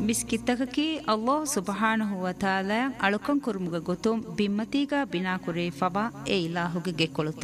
ಮಿಸ್ಕಿತ್ತಕಿ ಅಲ್ಲಾಹ್ ಸುಬ್ಹಾನಹು ವ ತಾಲಾ ಅಳುಕಂ ಕುರುಮುಗ ಗೊತುಂ ಬಿಮ್ಮತಿಗ ಬಿನಾ ಕುರೇ ಫಬಾ ಎ ಇಲಾಹುಗೆ ಗೆಕೊಳುತ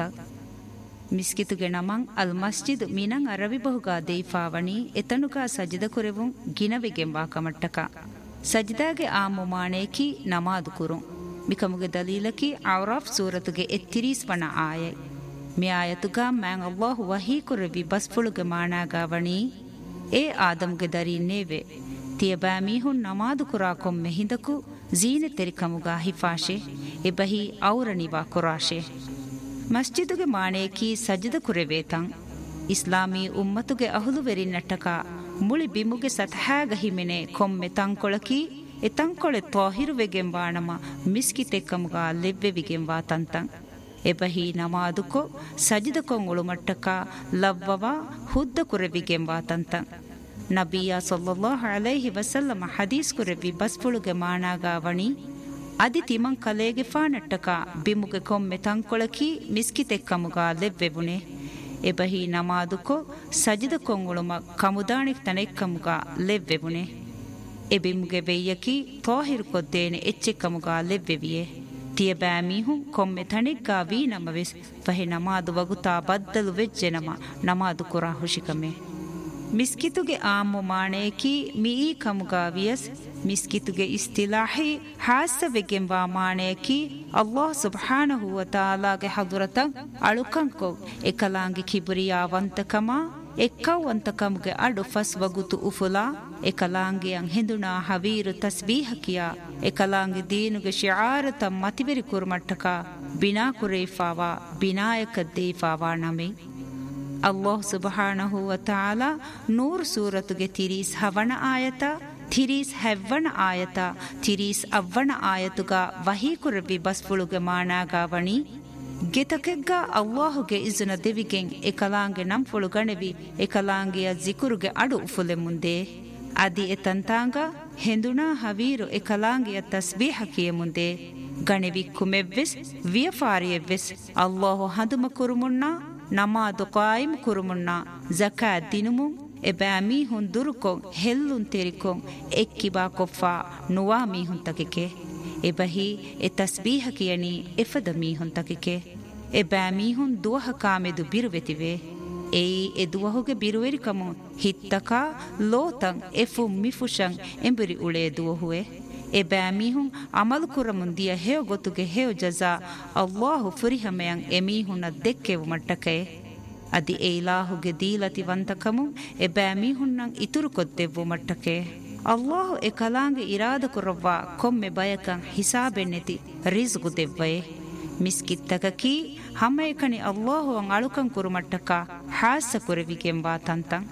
ಮಿಸ್ಕಿತುಗೆ ನಮಂ ಅಲ್ ಮಸ್ಜಿದ್ ಮಿನಂ ಅರವಿ ಬಹುಗ ದೇಫಾವಣಿ ಎತನುಗ ಸಜಿದ ಕುರೆವುಂ ಗಿನವಿಗೆಂಬಾ ಕಮಟ್ಟಕ ಸಜಿದಾಗೆ ಆ ಮುಮಾನೇಕಿ ನಮಾದು ಕುರುಂ ಮಿಕಮುಗೆ ದಲೀಲಕಿ ಔರಾಫ್ ಸೂರತುಗೆ ಎತ್ತಿರೀಸ್ ವನ ಆಯೈ ಮಿ ಆಯತುಗ ಮ್ಯಾಂ ಅಲ್ಲಾಹು ವಹೀ ಕುರವಿ ಬಸ್ಫುಳುಗೆ ಮಾನಾಗಾವಣಿ ಎ ಆದಮ್ಗೆ ದರೀನೇವೆ ತಿಯಬಾ ಮೀಹುನ್ ನಮಾದು ಕುರಾಕೊಂ ಮೆಹಿಂದಕು ಜೀನೆ ತೆರಿಕಮುಗ ಹಿಫಾಶೆ ಎಬಹಿ ಔರನಿವಾ ಕುರಾಶೆ ಮಸ್ಜಿದುಗೆ ಮಾಣೇಕಿ ಸಜ್ಜದ ಕುರೆವೇತಂ ಇಸ್ಲಾಮೀ ಉಮ್ಮತುಗೆ ಅಹುಲುವೆರಿ ನಟ್ಟಕ ಮುಳಿ ಬಿಮುಗೆ ಸತಹಾಗ ಹಿಮೆನೆ ಕೊಮ್ಮೆ ತಂಕೊಳಕಿ ಎ ತಂಕೊಳೆ ತ್ವಾಹಿರುವೆಗೆಂಬಾಣಮ ಮಿಸ್ಕಿತೆಕ್ಕಮುಗ ಲೆವ್ವೆವಿಗೆಂಬಾ ತಂತಂ ಎಬಹಿ ನಮಾದುಕೊ ಸಜ್ಜದ ಕೊಂಗುಳು ಮಟ್ಟಕ ಲವ್ವವ ಹುದ್ದ ಕುರೆವಿಗೆಂಬಾ ತಂತಂ ನಬಿಯ ಸಲ್ಲಲ್ಲಾಹು ಅಲೈಹಿ ವಸಲ್ಲಮ ಹದೀಸ್ ಕುರೆವಿ ಬಸ್ಫುಳುಗೆ ಮಾನಾಗಾವಣಿ ಅದಿ ತಿಮಂ ಕಲೇಗೆ ಫಾನಟ್ಟಕ ಬಿಮುಗೆ ಕೊಮ್ಮೆ ತಂಕೊಳಕಿ ಮಿಸ್ಕಿತೆಕ್ಕಮುಗ ಲೆವ್ವೆಬುನೆ ಎಬಹಿ ನಮಾದುಕೊ ಸಜಿದ ಕೊಂಗುಳುಮ ಕಮುದಾಣಿಕ್ ತನೆಕ್ಕಮುಗ ಲೆವ್ವೆಬುನೆ ಎಬಿಮುಗೆ ವೆಯ್ಯಕಿ ತೋಹಿರು ಕೊದ್ದೇನೆ ಎಚ್ಚೆಕ್ಕಮುಗ ಲೆವ್ವೆವಿಯೆ ತಿಯಬಾ ಮೀಹುಂ ಕೊಮ್ಮೆ ತಣಿಗ್ಗಾ ವೀ ನಮವೆಸ್ ಫಹೆ ನಮಾದು ವಗುತಾ ಬದ್ದಲು ವೆಜ್ಜೆನಮ ನಮಾದು ಕುರಾ ಹುಷಿಕಮೆ ಮಿಸ್ಕಿತುಗೆ ಆಮ್ಮು ಮಾಣೇಕಿ ಮೀ ಕಮುಗಾ ವಿಯಸ್ ಮಿಸ್ಕಿತುಗೆ ಇಸ್ತಿಲಾಹಿ ಹಾಸವೆಗೆಂಬಾ ಮಾಣೇಕಿ ಅಲ್ಲಾಹ್ ಸುಬ್ಹಾನಹು ವ ತಾಲಾಗೆ ಹದುರತಂ ಅಳುಕಂಕೊ ಎಕಲಾಂಗಿ ಕಿಬುರಿಯಾವಂತಕಮ ಎಕ್ಕವಂತಕಮುಗೆ ಅಡು ಫಸ್ ವಗುತು ಉಫುಲಾ ಎಕಲಾಂಗಿಯಂ ಹಿಂದುನಾ ಹವೀರು ತಸ್ಬೀಹಕಿಯ ಎಕಲಾಂಗಿ ದೀನುಗೆ ಶಿಆರತ ಮತಿಬೆರಿ ಕುರ್ಮಟ್ಟಕ ಬಿನಾ ಕುರೇಫಾವಾ ಬಿನಾಯಕ ದೇಫಾವಾ ನಮೆ ಅಲ್ಲಾಹ್ ಸುಬ್ಹಾನಹು ವ ತಾಲಾ ನೂರ್ ಸೂರತುಗೆ ತಿರೀಸ್ ಹವಣ ಆಯತ ತಿರೀಸ್ ಹೆವ್ವಣ ಆಯತ ತಿರೀಸ್ ಅವ್ವಣ ಆಯತುಗ ವಹೀ ಕುರವಿ ಬಸ್ಫುಳುಗೆ ಮಾನಾಗಾವಣಿ ಗೆತಕೆಗ್ಗ ಅಲ್ಲಾಹುಗೆ ಇಜುನ ದೆವಿಗೆಂ ಎಕಲಾಂಗೆ ನಂಫುಳು ಗಣೆವಿ ಎಕಲಾಂಗಿಯ ಜಿಕುರುಗೆ ಅಡು ಉಫುಲೆ ಮುಂದೆ ಅದಿ ಎತಂತಾಂಗ ಹೆಂದುನಾ ಹವೀರು ಎಕಲಾಂಗಿಯ ತಸ್ಬೀಹಕಿಯ ಮುಂದೆ ಗಣೆವಿ ಕುಮೆವ್ವೆಸ್ ವಿಯಫಾರಿಯವ್ವೆಸ್ ಅಲ್ಲಾಹು ಹದುಮ ಕುರುಮುನ್ನ ನಮಾದು ಕಾಯಿಮ್ ಕುರುಮುನ್ನ ಜಕಾತ್ ದಿನುಮುಂ ಎಬಾ ಮೀಹುನ್ ದುರುಕೊಂ ಹೆಲ್ಲುನ್ ತೆರಿಕೊಂ ಎಕ್ಕಿಬಾ ಕೊಫ್ಫಾ ನುವಾ ಮೀಹುನ್ ತಕಿಕೆ ಎಬಹಿ ಎ ತಸ್ಬೀಹಕಿಯನಿ ಎಫದ ಮೀಹುನ್ ತಕಿಕೆ ಎಬಾ ಮೀಹುನ್ ದುವಹ ಕಾಮೆದು ಬಿರುವೆತಿವೆ ಏಯಿ ಎ ದುವಹುಗೆ ಬಿರುವೆರಿಕಮು ಹಿತ್ತಕ ಲೋತಂ ಎಫು ಮಿಫುಷಂ ಎಂಬುರಿ ಉಳೆ ದುವಹುವೆ ಎಬಾ ಮೀಹುನ್ ಅಮಲು ಕುರಮುಂದಿಯ ಹೇವ ಗೊತ್ತುಗೆ ಹೇವ ಜಜಾ ಅಲ್ಲಾಹು ಫುರಿಹಮೆಯಂ ಎಮೀಹುನ ದೆಕ್ಕೆವು ಮಟ್ಟಕೆ ಅದಿ ಎ ಇಲಾಹುಗೆ ದೀಲತಿ ವಂತಕಮು ಎಬಾ ಮೀಹುನ್ನಂ ಇತುರು ಕೊದ್ದೆವು ಮಟ್ಟಕೆ ಅಲ್ಲಾಹು ಎ ಕಲಾಂಗೆ ಇರಾದ ಕುರವ್ವ ಕೊಮ್ಮೆ ಬಯಕಂ ಹಿಸಾಬೆನ್ನೆತಿ ರಿಜ್ಗು ದೆವ್ವಯೆ ಮಿಸ್ಕಿತ್ತಕಕಿ ಹಮ್ಮೆಕಣಿ ಅಲ್ಲಾಹು ಅಂ ಅಳುಕಂ ಕುರುಮಟ್ಟಕ ಹಾಸ ಕುರವಿಗೆಂಬಾ ತಂತಂ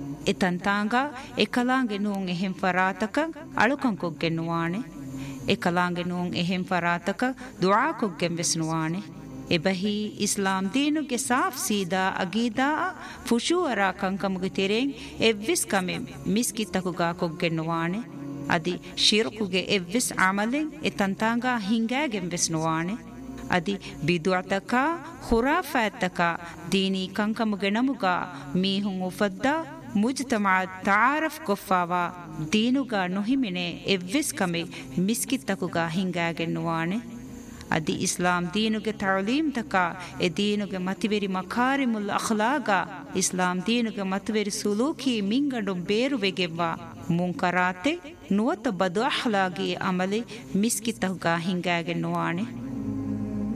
ಎತಂತಾಂಗ ಎಕಲಾಂಗೆ ನೂಂ ಎಹೆಂ ಫರಾತಕ ಅಳುಕಂ ಕೊಗ್ಗೆನ್ನುವಾಣೆ ಎಕಲಾಂಗೆ ನೂಂ ಎಹೆಂ ಫರಾತಕ ದುಆ ಕೊಗ್ಗೆಂ ವೆಸ್ನುವಾಣೆ ಎಬಹಿ ಇಸ್ಲಾಂ ದೀನುಗೆ ಸಾಫ್ ಸೀದಾ ಅಗೀದಾ ಫುಶೂಅರ ಕಂಕಮುಗೆ ತೆರೆಂ ಎವ್ವಿಸ್ ಕಮೆ ಮಿಸ್ಕಿತ್ತಕುಗಾ ಕೊಗ್ಗೆನ್ನುವಾಣೆ ಅದಿ ಶಿರ್ಕುಗೆ ಎವ್ವಿಸ್ ಅಮಲೆಂ ಎತಂತಾಂಗ ಹಿಂಗಾಗೆಂ ವೆಸ್ನುವಾಣೆ ಅದಿ ಬಿದುಅತಕ ಖುರಾಫಾತಕ ದೀನಿ ಕಂಕಮುಗೆ ನಮುಗ ಮೀಹುಂ ಉಫದ್ದಾ ಮುಜ್ತಮಾ ತಾರಫ್ ಕೊಫಾವಾ ದೀನುಗ ನುಹಿಮಿನೆ ಎವ್ವಿಸ್ ಕಮೆ ಮಿಸ್ಕಿತ್ತಕುಗ ಹಿಂಗಾಗೆನ್ನುವಾಣೆ ಅದಿ ಇಸ್ಲಾಂ ದೀನುಗೆ ತಅಲೀಮ್ ತಕ ಎ ದೀನುಗೆ ಮತಿವೆರಿ ಮಕಾರಿಮುಲ್ ಅಖ್ಲಾಗ ಇಸ್ಲಾಂ ದೀನುಗೆ ಮತಿವೆರಿ ಸುಲೂಕಿ ಮಿಂಗಂಡು ಬೇರುವೆಗೆವ್ವ ಮುಂಕರಾತೆ ನುವತ ಬದು ಅಖ್ಲಾಗಿ ಅಮಲೆ ಮಿಸ್ಕಿತ್ತಕುಗ ಹಿಂಗಾಗೆನ್ನುವಾಣೆ